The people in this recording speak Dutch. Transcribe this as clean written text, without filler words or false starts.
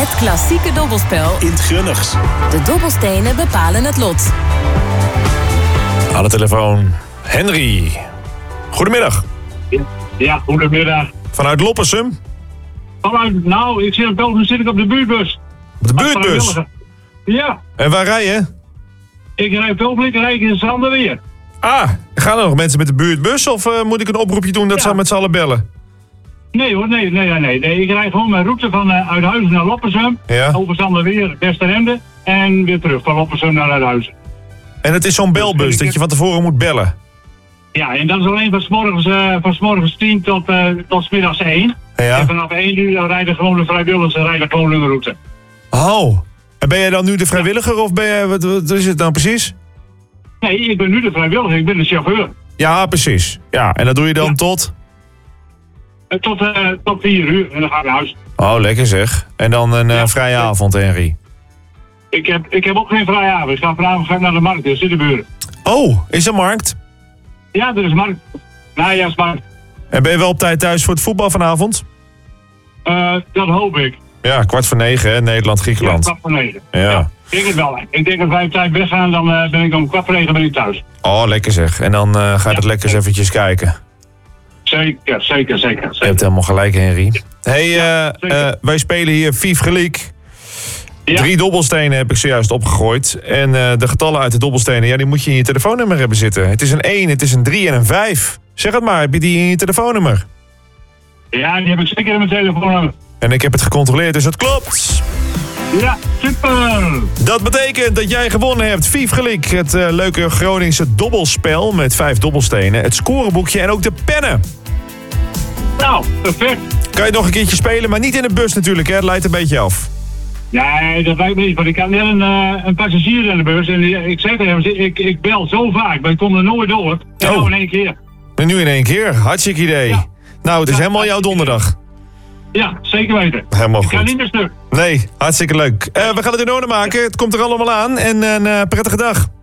Het klassieke dobbelspel in het Grunnigs. De dobbelstenen bepalen het lot. Aan de telefoon Henry. Goedemiddag. Ja, goedemiddag. Vanuit Loppersum. Ik zit op Belgium, zit ik op de buurtbus. Op de buurtbus? Ja. En waar rij je? Ik rijd Belgium, rijd in Zanderweer. Ah, gaan er nog mensen met de buurtbus of moet ik een oproepje doen dat ze met z'n allen bellen? Nee hoor, nee. Ik rijd gewoon mijn route van Uithuizen naar Loppersum. Ja. Over Zanderweer, Westeremde. En weer terug van Loppersum naar Uithuizen. En het is zo'n belbus dat je van tevoren moet bellen? Ja, en dat is alleen van 's morgens 10 tot 's middags 1. Ja. En vanaf 1 uur dan rijden gewoon de vrijwilligers en rijden gewoon hun route. Oh, en ben jij dan nu de vrijwilliger of ben jij, wat is het nou precies? Nee, ik ben nu de vrijwilliger, ik ben de chauffeur. Ja, precies. Ja, en dat doe je dan tot? Tot 4 uur en dan ga ik naar huis. Oh, lekker zeg. En dan een vrije avond, Henry. Ik heb ook geen vrije avond. Vanavond ga ik naar de markt, dus in de buren. Oh, is er markt? Ja, er is markt. Najaarsmarkt. En ben je wel op tijd thuis voor het voetbal vanavond? Dat hoop ik. Ja, 8:45 hè, Nederland-Griekenland. Ja, 8:45. Ja. Ik denk het wel. Ik denk dat wij op tijd weggaan, dan ben ik om 8:45 thuis. Oh, lekker zeg. En dan ga je het lekker eens eventjes kijken. Zeker. Je hebt helemaal gelijk, Henry. Wij spelen hier Vief Geliek. Ja. 3 dobbelstenen heb ik zojuist opgegooid. En de getallen uit de dobbelstenen, die moet je in je telefoonnummer hebben zitten. Het is een 1, het is een 3 en een 5. Zeg het maar, heb je die in je telefoonnummer? Ja, die heb ik zeker in mijn telefoon. En ik heb het gecontroleerd, dus het klopt. Ja, super. Dat betekent dat jij gewonnen hebt. Vief Geliek, het leuke Groningse dobbelspel met 5 dobbelstenen. Het scoreboekje en ook de pennen. Nou, perfect. Kan je het nog een keertje spelen, maar niet in de bus natuurlijk, hè? Het leidt een beetje af. Nee, dat lijkt me niet, want ik had net een passagier in de bus en ik zei tegen hem, ik bel zo vaak, maar ik kom er nooit door. En nou in één keer. En nu in één keer, hartstikke idee. Ja. Nou, het is helemaal jouw donderdag. Ja, zeker weten. Helemaal goed. Ik ga niet meer stuk. Nee, hartstikke leuk. We gaan het in orde maken, het komt er allemaal aan en een prettige dag.